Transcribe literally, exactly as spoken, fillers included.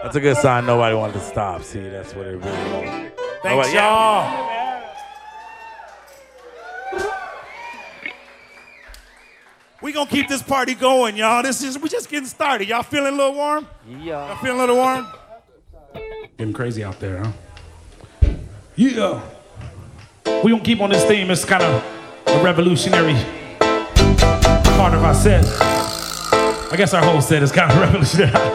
That's a good sign nobody wanted to stop. See, that's what it really was. Thanks, Nobody- y'all. We gonna keep this party going, y'all. This is we just getting started. Y'all feeling a little warm? Yeah. Y'all feeling a little warm? Getting crazy out there, huh? Yeah. We gonna keep on this theme. It's kind of a revolutionary part of our set. I guess our whole set is kind of revolutionary.